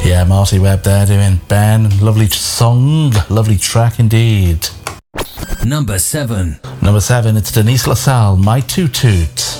Yeah, Marty Webb there doing Ben. Lovely song, lovely track indeed. Number 7. Number 7, it's Denise LaSalle, My Toot Toot.